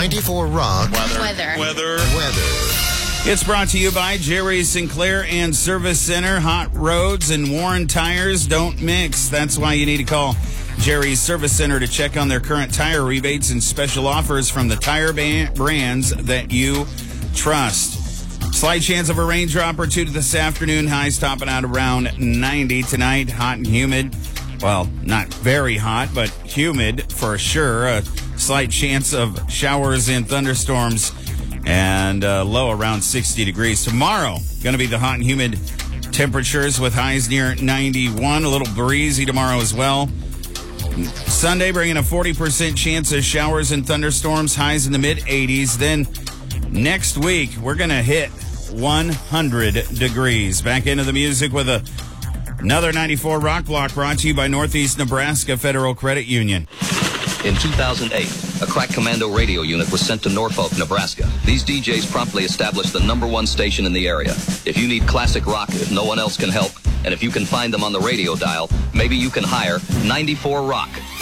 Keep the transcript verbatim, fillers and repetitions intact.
ninety-four Rock Weather. Weather. Weather. weather. It's brought to you by Jerry Sinclair and Service Center. Hot roads and worn tires don't mix. That's why you need to call Jerry's Service Center to check on their current tire rebates and special offers from the tire ban- brands that you trust. Slight chance of a raindrop or two this afternoon. Highs topping out around ninety tonight. Hot and humid. Well, not very hot, but humid for sure. A slight chance of showers and thunderstorms, and uh, low around sixty degrees. Tomorrow, going to be the hot and humid temperatures with highs near ninety-one. A little breezy tomorrow as well. Sunday, bringing a forty percent chance of showers and thunderstorms, highs in the mid eighties. Then next week, we're going to hit one hundred degrees. Back into the music with a, another ninety-four Rock Block brought to you by Northeast Nebraska Federal Credit Union. In two thousand eight, a crack commando radio unit was sent to Norfolk, Nebraska. These D Js promptly established the number one station in the area. If you need classic rock, if no one else can help, and if you can find them on the radio dial, maybe you can hire ninety-four Rock.